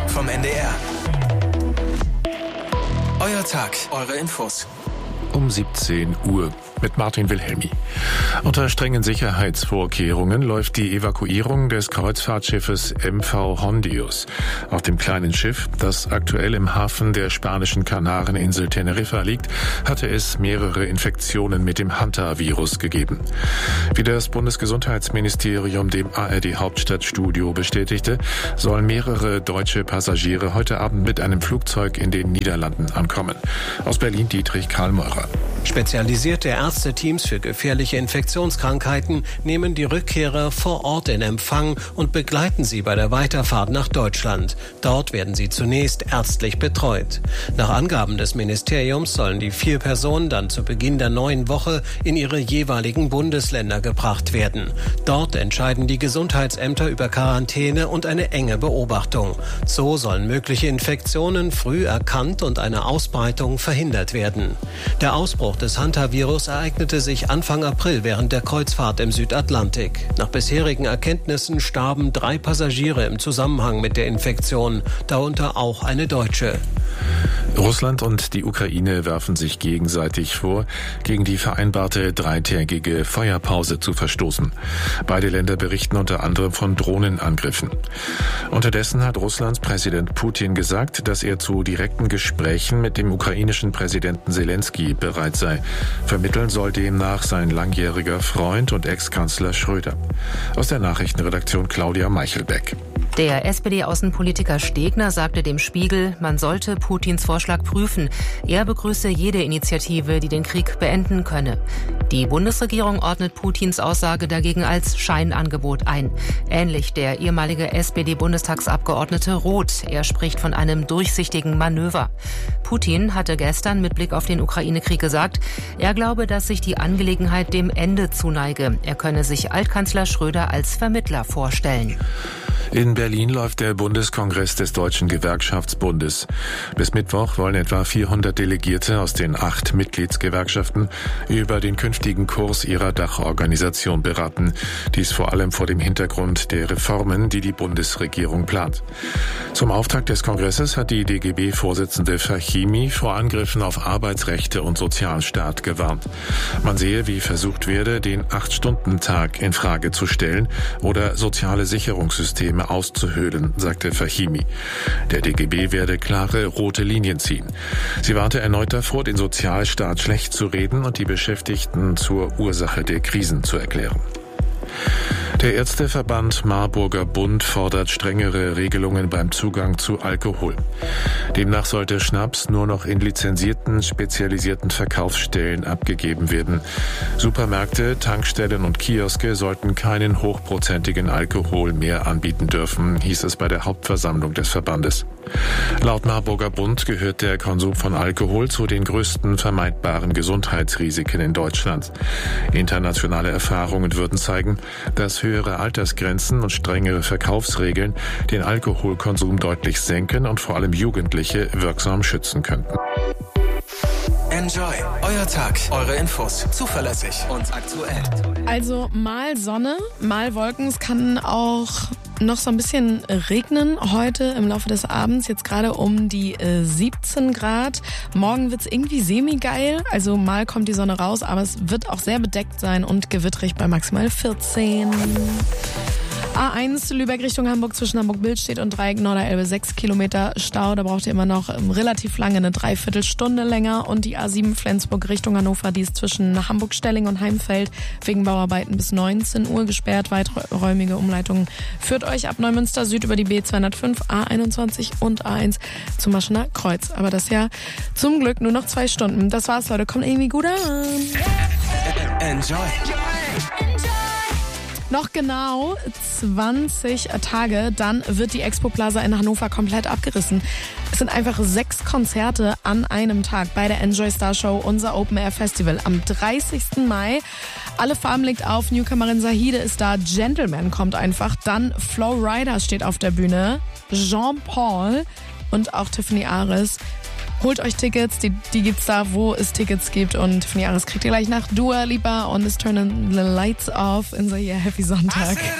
vom NDR. Euer Tag, eure Infos. Um 17 Uhr mit Martin Wilhelmi. Unter strengen Sicherheitsvorkehrungen läuft die Evakuierung des Kreuzfahrtschiffes MV Hondius. Auf dem kleinen Schiff, das aktuell im Hafen der spanischen Kanareninsel Teneriffa liegt, hatte es mehrere Infektionen mit dem Hantavirus gegeben. Wie das Bundesgesundheitsministerium dem ARD-Hauptstadtstudio bestätigte, sollen mehrere deutsche Passagiere heute Abend mit einem Flugzeug in den Niederlanden ankommen. Aus Berlin Dietrich Karlmeurer. Spezialisierte Ärzteteams für gefährliche Infektionskrankheiten nehmen die Rückkehrer vor Ort in Empfang und begleiten sie bei der Weiterfahrt nach Deutschland. Dort werden sie zunächst ärztlich betreut. Nach Angaben des Ministeriums sollen die 4 Personen dann zu Beginn der neuen Woche in ihre jeweiligen Bundesländer gebracht werden. Dort entscheiden die Gesundheitsämter über Quarantäne und eine enge Beobachtung. So sollen mögliche Infektionen früh erkannt und eine Ausbreitung verhindert werden. Der Ausbruch des Hantavirus ereignete sich Anfang April während der Kreuzfahrt im Südatlantik. Nach bisherigen Erkenntnissen starben 3 Passagiere im Zusammenhang mit der Infektion, darunter auch eine Deutsche. Russland und die Ukraine werfen sich gegenseitig vor, gegen die vereinbarte 3-tägige Feuerpause zu verstoßen. Beide Länder berichten unter anderem von Drohnenangriffen. Unterdessen hat Russlands Präsident Putin gesagt, dass er zu direkten Gesprächen mit dem ukrainischen Präsidenten Selenskyj bereit sei. Vermitteln soll demnach sein langjähriger Freund und Ex-Kanzler Schröder. Aus der Nachrichtenredaktion Claudia Meichelbeck. Der SPD-Außenpolitiker Stegner sagte dem Spiegel, man sollte Putins Vorschlag prüfen. Er begrüße jede Initiative, die den Krieg beenden könne. Die Bundesregierung ordnet Putins Aussage dagegen als Scheinangebot ein. Ähnlich der ehemalige SPD-Bundestagsabgeordnete Roth. Er spricht von einem durchsichtigen Manöver. Putin hatte gestern mit Blick auf den Ukraine-Krieg gesagt, er glaube, dass sich die Angelegenheit dem Ende zuneige. Er könne sich Altkanzler Schröder als Vermittler vorstellen. In Berlin läuft der Bundeskongress des Deutschen Gewerkschaftsbundes. Bis Mittwoch wollen etwa 400 Delegierte aus den 8 Mitgliedsgewerkschaften über den künftigen Kurs ihrer Dachorganisation beraten. Dies vor allem vor dem Hintergrund der Reformen, die die Bundesregierung plant. Zum Auftakt des Kongresses hat die DGB-Vorsitzende Fahimi vor Angriffen auf Arbeitsrechte und Sozialstaat gewarnt. Man sehe, wie versucht werde, den 8-Stunden-Tag in Frage zu stellen oder soziale Sicherungssysteme auszuhöhlen, sagte Fahimi. Der DGB werde klare rote Linien ziehen. Sie warnte erneut davor, den Sozialstaat schlecht zu reden und die Beschäftigten zur Ursache der Krisen zu erklären. Der Ärzteverband Marburger Bund fordert strengere Regelungen beim Zugang zu Alkohol. Demnach sollte Schnaps nur noch in lizenzierten, spezialisierten Verkaufsstellen abgegeben werden. Supermärkte, Tankstellen und Kioske sollten keinen hochprozentigen Alkohol mehr anbieten dürfen, hieß es bei der Hauptversammlung des Verbandes. Laut Marburger Bund gehört der Konsum von Alkohol zu den größten vermeidbaren Gesundheitsrisiken in Deutschland. Internationale Erfahrungen würden zeigen, dass höhere Altersgrenzen und strengere Verkaufsregeln den Alkoholkonsum deutlich senken und vor allem Jugendliche wirksam schützen könnten. Enjoy. Euer Tag, eure Infos. Zuverlässig und aktuell. Also mal Sonne, mal Wolken. Es kann auch noch so ein bisschen regnen heute im Laufe des Abends. Jetzt gerade um die 17 Grad. Morgen wird's irgendwie semi-geil. Also mal kommt die Sonne raus, aber es wird auch sehr bedeckt sein und gewitterig bei maximal 14. A1 Lübeck Richtung Hamburg zwischen Hamburg-Billstedt und Dreieck Norderelbe 6 Kilometer Stau. Da braucht ihr immer noch relativ lange, eine Dreiviertelstunde länger. Und die A7 Flensburg Richtung Hannover, die ist zwischen Hamburg-Stelling und Heimfeld wegen Bauarbeiten bis 19 Uhr gesperrt. Weiträumige Umleitung führt euch ab Neumünster Süd über die B205, A21 und A1 zum Maschener Kreuz. Aber das ja zum Glück nur noch 2 Stunden. Das war's, Leute. Kommt irgendwie gut an. Enjoy. Noch genau 20 Tage, dann wird die Expo Plaza in Hannover komplett abgerissen. Es sind einfach 6 Konzerte an einem Tag bei der Enjoy Star Show, unser Open Air Festival am 30. Mai. Alle Farben legt auf, Newcomerin Sahide ist da, Gentleman kommt einfach, dann Flo Rida steht auf der Bühne, Jean-Paul und auch Tiffany Ares. Holt euch Tickets, die gibt's da, wo es Tickets gibt. Und Tiffany Ares kriegt ihr gleich nach Dua Lipa und It's Turning the Lights Off in so Happy Sonntag.